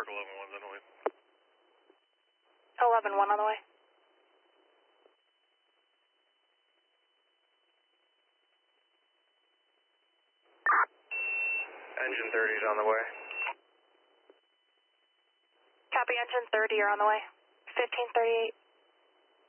Park 11-1's on the way. 11-1 on the way. Engine 30's on the way. Copy, engine 30, you're on the way. 1538.